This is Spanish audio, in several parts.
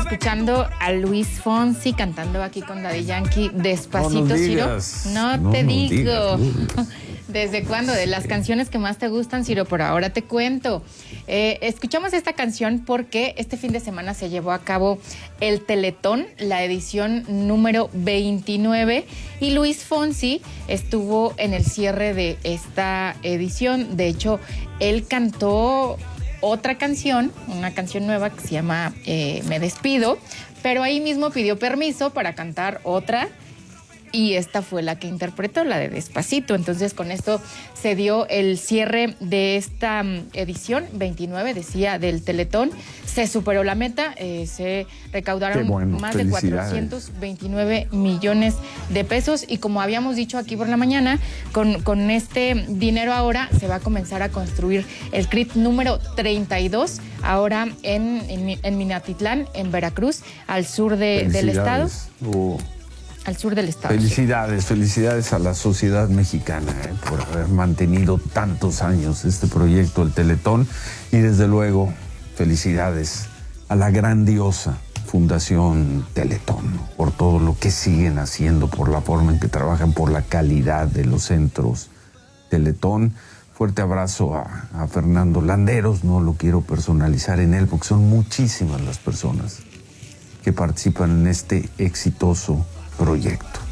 escuchando a Luis Fonsi cantando aquí con Daddy Yankee, Despacito, Ciro. No te digo. ¿Desde cuándo? De las canciones que más te gustan, Ciro, por ahora te cuento. Escuchamos esta canción porque este fin de semana se llevó a cabo el Teletón, la edición número 29, y Luis Fonsi estuvo en el cierre de esta edición. De hecho, él cantó otra canción, una canción nueva que se llama Me Despido, pero ahí mismo pidió permiso para cantar otra, y esta fue la que interpretó, la de Despacito. Entonces, con esto se dio el cierre de esta edición 29, decía, del Teletón. Se superó la meta, se recaudaron más de 429 millones de pesos. Y como habíamos dicho aquí por la mañana, con este dinero ahora se va a comenzar a construir el CRIT número 32, ahora en Minatitlán, en Veracruz, al sur del estado. Al sur del estado. Felicidades a la sociedad mexicana por haber mantenido tantos años este proyecto, el Teletón, y desde luego felicidades a la grandiosa Fundación Teletón por todo lo que siguen haciendo, por la forma en que trabajan, por la calidad de los centros Teletón. Fuerte abrazo a Fernando Landeros, no lo quiero personalizar en él porque son muchísimas las personas que participan en este exitoso proyecto.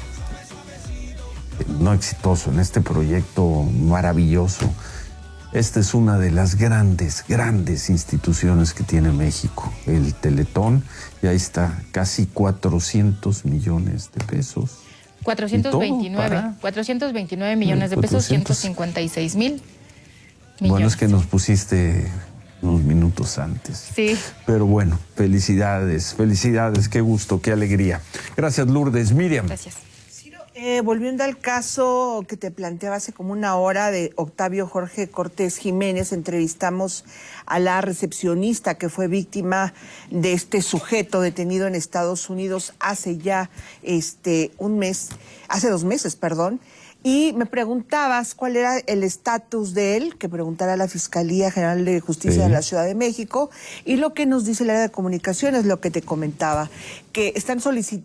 No exitoso, en este proyecto maravilloso. Esta es una de las grandes instituciones que tiene México, el Teletón, y ahí está, casi 400 millones de pesos. 429 millones de pesos, 156 mil millones. Bueno, es que nos pusiste unos minutos antes. Sí. Pero bueno, felicidades, qué gusto, qué alegría. Gracias, Lourdes. Miriam. Gracias. Ciro, volviendo al caso que te planteaba hace como una hora de Octavio Jorge Cortés Jiménez, entrevistamos a la recepcionista que fue víctima de este sujeto detenido en Estados Unidos hace ya hace 2 meses, perdón. Y me preguntabas cuál era el estatus de él, que preguntara a la Fiscalía General de Justicia de la Ciudad de México, y lo que nos dice el área de comunicaciones, lo que te comentaba, que están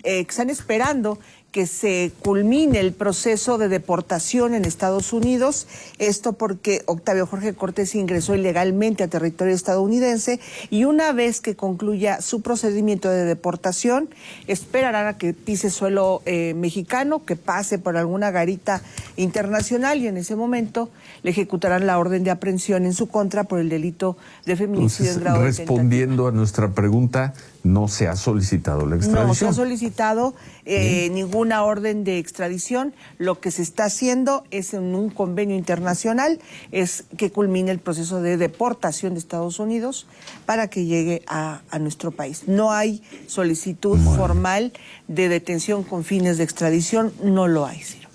esperando que se culmine el proceso de deportación en Estados Unidos, esto porque Octavio Jorge Cortés ingresó ilegalmente a territorio estadounidense, y una vez que concluya su procedimiento de deportación, esperarán a que pise suelo mexicano, que pase por alguna garita internacional, y en ese momento le ejecutarán la orden de aprehensión en su contra por el delito de feminicidio en grado de tentativa. Respondiendo a nuestra pregunta, no se ha solicitado la extradición. No se ha solicitado ninguna orden de extradición. Lo que se está haciendo es en un convenio internacional, es que culmine el proceso de deportación de Estados Unidos para que llegue a nuestro país. No hay solicitud formal de detención con fines de extradición, no lo hay, Ciro.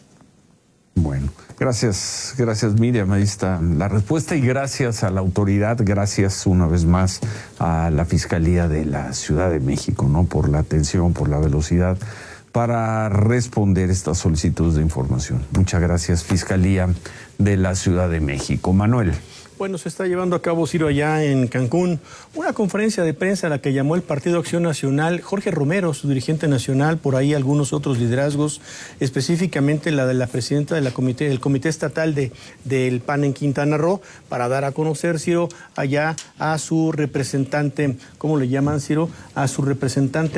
Bueno, gracias Miriam, ahí está la respuesta, y gracias a la autoridad, gracias una vez más a la Fiscalía de la Ciudad de México, ¿no? Por la atención, por la velocidad para responder estas solicitudes de información. Muchas gracias, Fiscalía de la Ciudad de México. Manuel. Bueno, se está llevando a cabo, Ciro, allá en Cancún, una conferencia de prensa a la que llamó el Partido Acción Nacional, Jorge Romero, su dirigente nacional, por ahí algunos otros liderazgos, específicamente la de la presidenta del Comité Estatal del PAN en Quintana Roo, para dar a conocer, Ciro, allá a su representante, ¿cómo le llaman, Ciro? A su representante